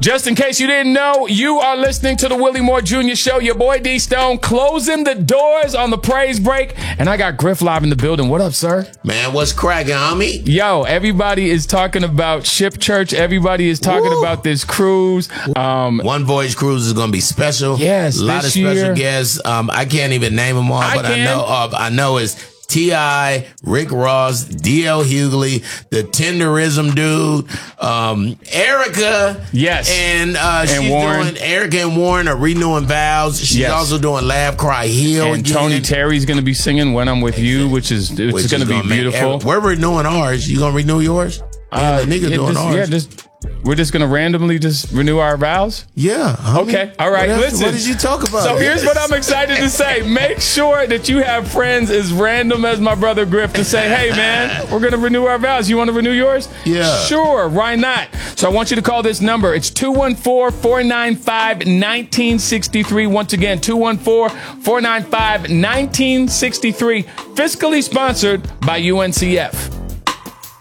Just in case you didn't know, you are listening to the Willie Moore Jr. Show. Your boy D Stone closing the doors on the praise break. And I got Griff live in the building. What up, sir? Man, what's cracking, homie? Yo, everybody is talking about Ship Church. Everybody is talking about this cruise. One Voyage Cruise is going to be special. Yes, a lot of special guests. I can't even name them all, but I know it's T.I., Rick Ross, D.L. Hughley, the Tenderism dude, Erica. Yes. And she's Warren. doing, Erica and Warren are renewing vows. She's also doing Laugh, Cry, Heal. And Tony Terry's going to be singing When I'm With You, which is going to be beautiful. We're renewing ours. You going to renew yours? Nigga doing ours. Yeah, we're just going to randomly just renew our vows? Yeah. Okay. All right. Listen. What did you talk about? So here's what I'm excited to say. Make sure that you have friends as random as my brother Griff to say, hey, man, we're going to renew our vows. You want to renew yours? Yeah. Sure. Why not? So I want you to call this number. It's 214-495-1963. Once again, 214-495-1963. Fiscally sponsored by UNCF.